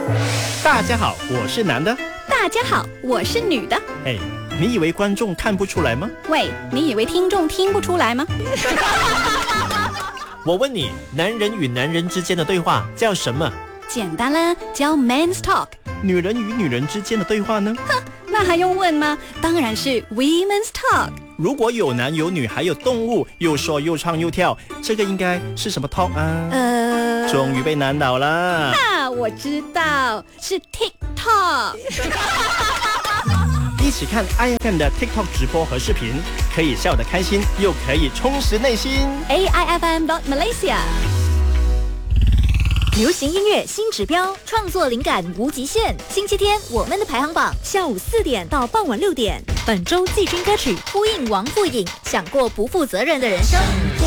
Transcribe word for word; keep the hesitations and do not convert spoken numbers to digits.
大家好，我是男的。 大家好，我是女的。 哎，你以为观众看不出来吗？ 喂，你以为听众听不出来吗？ 我问你，男人与男人之间的对话叫什么？ 简单啦，叫 men's talk。 女人与女人之间的对话呢？ 哼，那还用问吗？当然是 women's talk。 如果有男有女还有动物，又说又唱又跳，这个应该是什么 talk 啊？ 呃， 终于被难倒了。 啊，我知道，是 TikTok。 一起看 I F M 的 TikTok 直播和视频，可以笑得开心，又可以充实内心。 A I F M dot Malaysia。 流行音乐新指标，创作灵感无极限。星期天我们的排行榜，下午四点到傍晚六点。本周季军歌曲呼应王富颖，想过不负责任的人生。